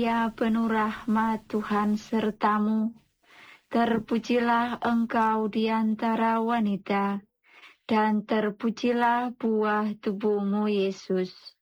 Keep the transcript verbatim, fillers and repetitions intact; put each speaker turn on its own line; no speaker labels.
Maria, penuh rahmat, Tuhan sertamu. Terpujilah engkau di antara wanita, dan terpujilah buah tubuhmu, Yesus.